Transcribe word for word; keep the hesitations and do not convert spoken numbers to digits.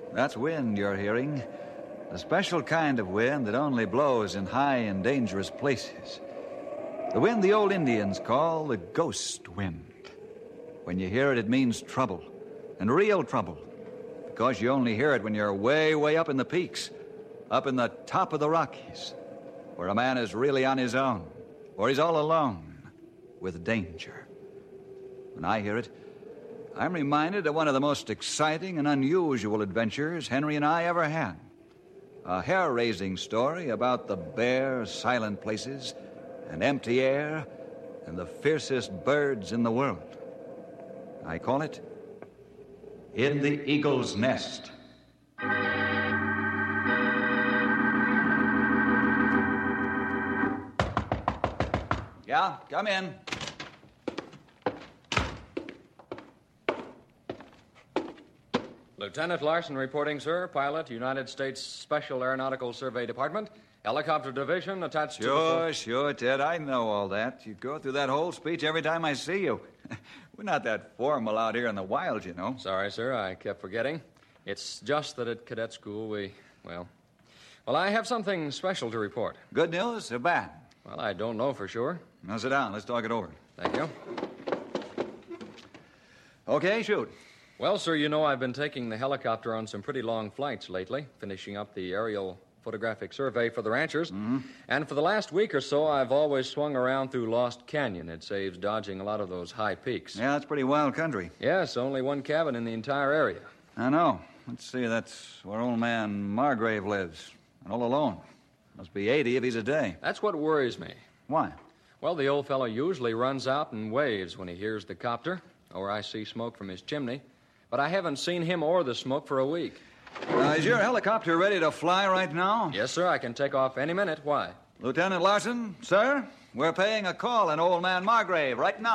That's wind you're hearing. A special kind of wind that only blows in high and dangerous places. The wind the old Indians call the ghost wind. When you hear it, it means trouble, and real trouble, because you only hear it when you're way, way up in the peaks, up in the top of the Rockies, where a man is really on his own, or he's all alone with danger. When I hear it, I'm reminded of one of the most exciting and unusual adventures Henry and I ever had. A hair-raising story about the bare, silent places and empty air and the fiercest birds in the world. I call it In the Eagle's Nest. Yeah, come in. Lieutenant Larson reporting, sir. Pilot, United States Special Aeronautical Survey Department. Helicopter division attached sure, to... Sure, sure, Ted. I know all that. You go through that whole speech every time I see you. We're not that formal out here in the wild, you know. Sorry, sir. I kept forgetting. It's just that at cadet school we, well... Well, I have something special to report. Good news or bad? Well, I don't know for sure. Now sit down. Let's talk it over. Thank you. Okay, shoot. Well, sir, you know I've been taking the helicopter on some pretty long flights lately, finishing up the aerial photographic survey for the ranchers. Mm-hmm. And for the last week or so, I've always swung around through Lost Canyon. It saves dodging a lot of those high peaks. Yeah, that's pretty wild country. Yes, only one cabin in the entire area. I know. Let's see, that's where old man Margrave lives, and all alone. Must be eighty if he's a day. That's what worries me. Why? Well, the old fellow usually runs out and waves when he hears the copter, or I see smoke from his chimney. But I haven't seen him or the smoke for a week. Uh, is your helicopter ready to fly right now? Yes, sir. I can take off any minute. Why? Lieutenant Larson, sir, we're paying a call on old man Margrave right now.